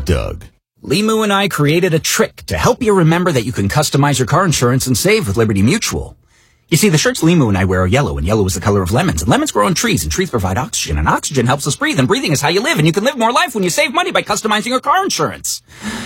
Doug. Limu and I created a trick to help you remember that you can customize your car insurance and save with Liberty Mutual. You see, the shirts Limu and I wear are yellow, and yellow is the color of lemons. And lemons grow on trees, and trees provide oxygen, and oxygen helps us breathe, and breathing is how you live, and you can live more life when you save money by customizing your car insurance.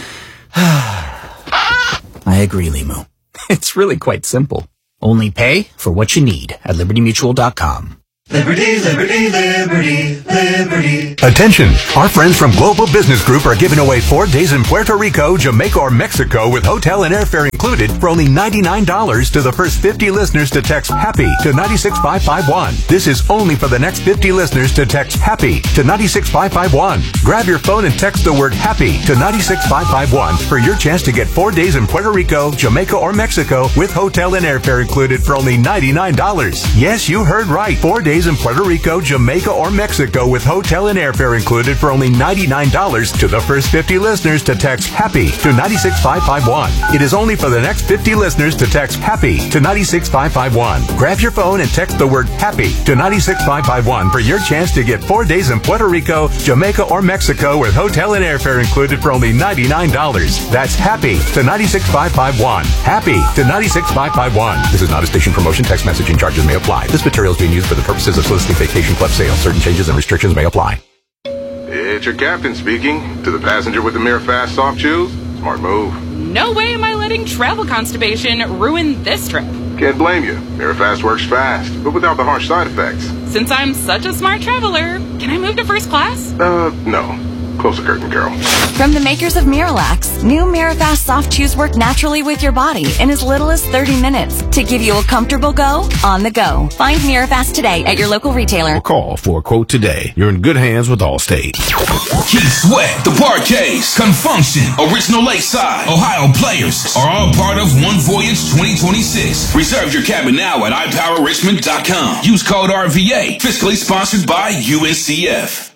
I agree, Limu. It's really quite simple. Only pay for what you need at libertymutual.com. Liberty, liberty, liberty, liberty. Attention! Our friends from Global Business Group are giving away 4 days in Puerto Rico, Jamaica, or Mexico with hotel and airfare included for only $99 to the first 50 listeners to text HAPPY to 96551. This is only for the next 50 listeners to text HAPPY to 96551. Grab your phone and text the word HAPPY to 96551 for your chance to get 4 days in Puerto Rico, Jamaica, or Mexico with hotel and airfare included for only $99. Yes, you heard right. 4 days in Puerto Rico, Jamaica, or Mexico with hotel and airfare included for only $99 to the first 50 listeners to text HAPPY to 96551. It is only for the next 50 listeners to text HAPPY to 96551. Grab your phone and text the word HAPPY to 96551 for your chance to get 4 days in Puerto Rico, Jamaica, or Mexico with hotel and airfare included for only $99. That's HAPPY to 96551. HAPPY to 96551. This is not a station promotion. Text messaging charges may apply. This material is being used for the purposes of soliciting vacation club sales. Certain changes and restrictions may apply. It's your captain speaking. To the passenger with the Mirafast soft chews, smart move. No way am I letting travel constipation ruin this trip. Can't blame you. Mirafast works fast, but without the harsh side effects. Since I'm such a smart traveler, can I move to first class? No. Close the curtain, Carol. From the makers of Miralax, new Mirafast soft chews work naturally with your body in as little as 30 minutes to give you a comfortable go on the go. Find Mirafast today at your local retailer. Call for a quote today. You're in good hands with Allstate. Keith Sweat, the Parquets, Confunction, Original Lakeside, Ohio Players are all part of One Voyage 2026. Reserve your cabin now at iPowerRichmond.com. Use code RVA. Fiscally sponsored by UNCF.